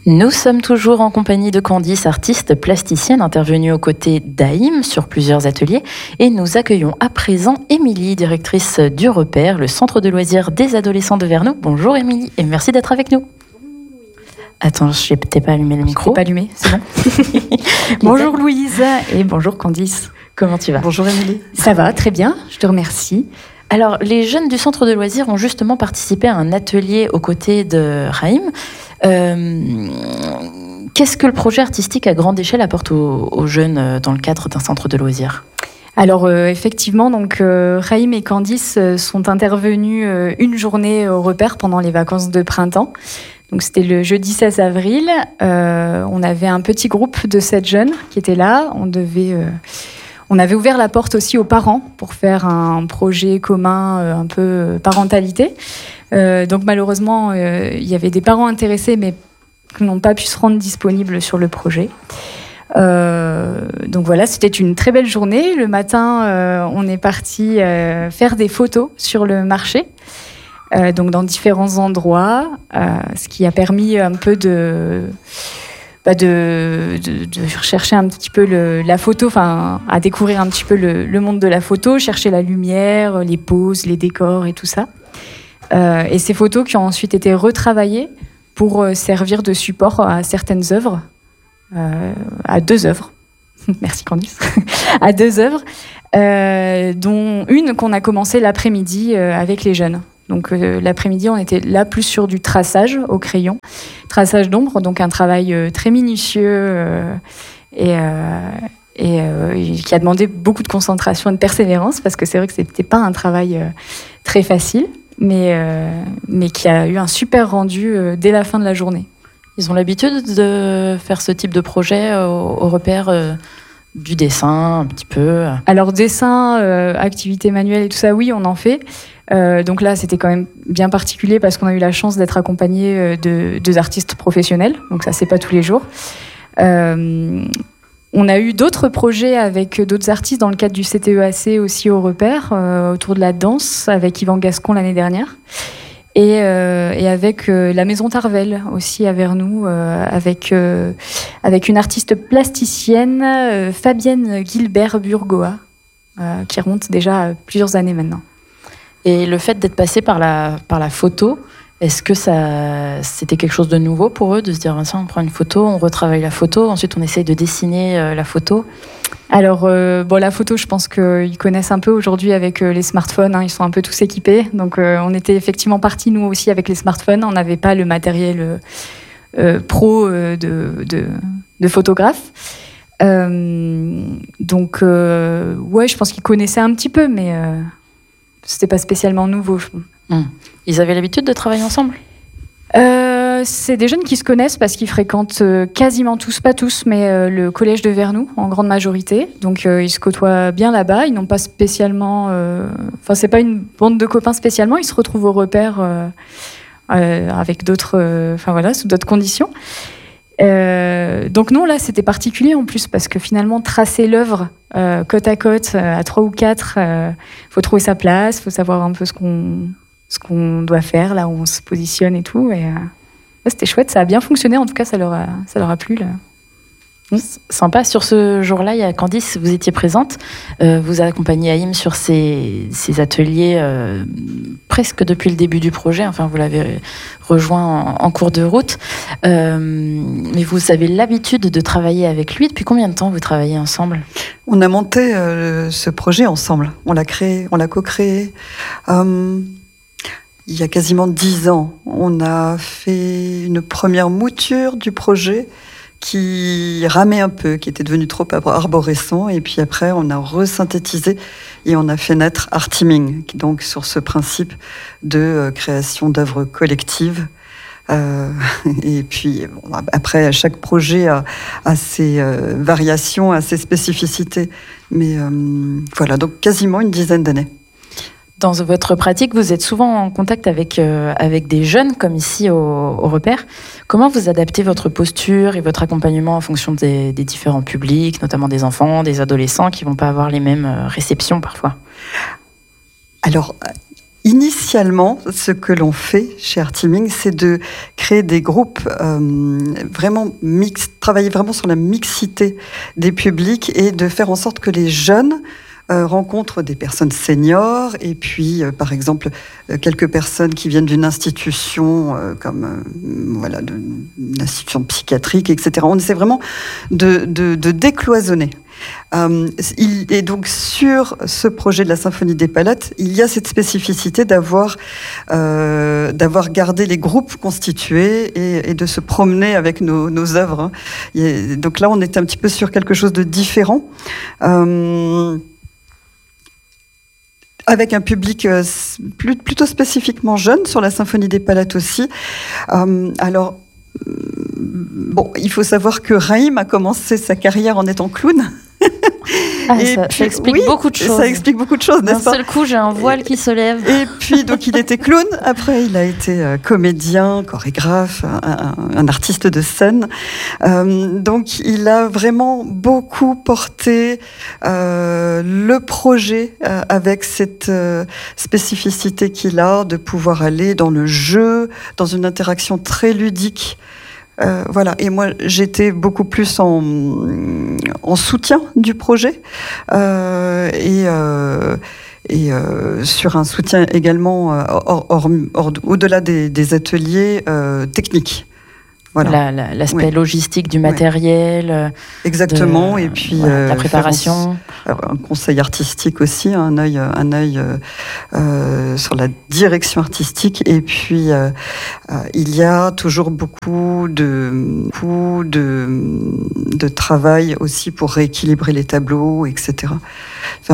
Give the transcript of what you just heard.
Nous sommes toujours en compagnie de Candice, artiste plasticienne intervenue aux côtés d'Haïm sur plusieurs ateliers. Et nous accueillons à présent Émilie, directrice du Repère, le centre de loisirs des adolescents de Vernoux. Bonjour Émilie et merci d'être avec nous. Attends, je n'ai peut-être pas allumé le micro. Je n'ai pas allumé, c'est bon. Bonjour Louise et bonjour Candice. Comment tu vas ? Bonjour Émilie. Ça va, très bien, je te remercie. Alors, les jeunes du centre de loisirs ont justement participé à un atelier aux côtés de Haïm. Qu'est-ce que le projet artistique à grande échelle apporte aux jeunes dans le cadre d'un centre de loisirs ? Alors effectivement, donc Haïm et Candice sont intervenus une journée au Repère pendant les vacances de printemps. Donc c'était le jeudi 16 avril. On avait un petit groupe de 7 jeunes qui étaient là. On avait ouvert la porte aussi aux parents pour faire un projet commun, un peu parentalité. Donc malheureusement, il y avait des parents intéressés, mais qui n'ont pas pu se rendre disponibles sur le projet. Donc voilà, c'était une très belle journée. Le matin, on est parti faire des photos sur le marché, donc dans différents endroits, ce qui a permis un peu de chercher un petit peu la photo, enfin à découvrir un petit peu le monde de la photo, chercher la lumière, les poses, les décors et tout ça. Et ces photos qui ont ensuite été retravaillées pour servir de support à certaines œuvres, à 2 œuvres. Merci Candice. À 2 œuvres, dont une qu'on a commencé l'après-midi avec les jeunes. Donc l'après-midi, on était là plus sur du traçage au crayon, traçage d'ombre, donc un travail très minutieux et qui a demandé beaucoup de concentration et de persévérance, parce que c'est vrai que c'était pas un travail très facile, mais qui a eu un super rendu dès la fin de la journée. Ils ont l'habitude de faire ce type de projet au Repère du dessin, un petit peu. Alors dessin, activité manuelle et tout ça, oui, on en fait. Donc là, c'était quand même bien particulier parce qu'on a eu la chance d'être accompagné de 2 artistes professionnels. Donc ça, c'est pas tous les jours. On a eu d'autres projets avec d'autres artistes dans le cadre du CTEAC aussi au Repère, autour de la danse, avec Yvan Gascon l'année dernière. Et avec la Maison Tarvel aussi à Vernoux, avec une artiste plasticienne, Fabienne Gilbert-Burgoa, qui remonte déjà à plusieurs années maintenant. Et le fait d'être passé par la photo, est-ce que c'était quelque chose de nouveau pour eux, de se dire tiens, on prend une photo, on retravaille la photo, ensuite on essaye de dessiner la photo? Alors, la photo, je pense qu'ils connaissent un peu aujourd'hui avec les smartphones, hein, ils sont un peu tous équipés. Donc, on était effectivement partis, nous aussi, avec les smartphones. On n'avait pas le matériel pro de photographe. Donc, je pense qu'ils connaissaient un petit peu, mais c'était pas spécialement nouveau. Ils avaient l'habitude de travailler ensemble ? C'est des jeunes qui se connaissent parce qu'ils fréquentent quasiment tous, pas tous, mais le collège de Vernoux en grande majorité. Donc ils se côtoient bien là-bas. Ils n'ont pas spécialement... c'est pas une bande de copains spécialement. Ils se retrouvent au Repère avec d'autres... sous d'autres conditions. Donc non, là, c'était particulier en plus parce que finalement, tracer l'œuvre côte à côte, à 3 ou 4, faut trouver sa place, faut savoir un peu ce qu'on doit faire, là où on se positionne et tout. Et c'était chouette, ça a bien fonctionné. En tout cas, ça leur a plu. Là. Sympa. Sur ce jour-là, il y a Candice, vous étiez présente. Vous accompagnez Haïm sur ces ateliers presque depuis le début du projet. Enfin, vous l'avez rejoint en cours de route. Mais vous avez l'habitude de travailler avec lui. Depuis combien de temps vous travaillez ensemble ? On a monté ce projet ensemble. On l'a créé, on l'a co-créé. Il y a quasiment 10 ans, on a fait une première mouture du projet qui ramait un peu, qui était devenu trop arborescent. Et puis après, on a resynthétisé et on a fait naître Artiming, donc sur ce principe de création d'œuvres collectives. Et puis après, chaque projet a ses variations, a ses spécificités. Mais voilà, donc quasiment une 10aine d'années. Dans votre pratique, vous êtes souvent en contact avec des jeunes, comme ici au Repère. Comment vous adaptez votre posture et votre accompagnement en fonction des différents publics, notamment des enfants, des adolescents qui ne vont pas avoir les mêmes réceptions parfois ? Alors, Initialement, ce que l'on fait chez Artiming, c'est de créer des groupes vraiment travailler vraiment sur la mixité des publics et de faire en sorte que les jeunes rencontrent des personnes seniors et puis, par exemple, quelques personnes qui viennent d'une institution comme d'une institution psychiatrique, etc. On essaie vraiment de décloisonner. Et donc sur ce projet de la Symphonie des Palettes, il y a cette spécificité d'avoir gardé les groupes constitués et de se promener avec nos œuvres. Donc là, on est un petit peu sur quelque chose de différent. Avec un public plutôt spécifiquement jeune sur la Symphonie des Palettes aussi. Il faut savoir que Raïm a commencé sa carrière en étant clown. Ça explique beaucoup de choses. Ça explique beaucoup de choses, n'est-ce pas ? D'un seul coup, j'ai un voile qui se lève. Et puis, donc, il était clown. Après, il a été comédien, chorégraphe, un artiste de scène. Donc, il a vraiment beaucoup porté le projet avec cette spécificité qu'il a de pouvoir aller dans le jeu, dans une interaction très ludique. Voilà. Et moi, j'étais beaucoup plus en soutien du projet et sur un soutien également au-delà des ateliers techniques. Voilà. L'aspect logistique du matériel. Exactement. Et puis la préparation. Un conseil artistique aussi, un œil sur la direction artistique. Et puis il y a toujours beaucoup de travail aussi pour rééquilibrer les tableaux, etc.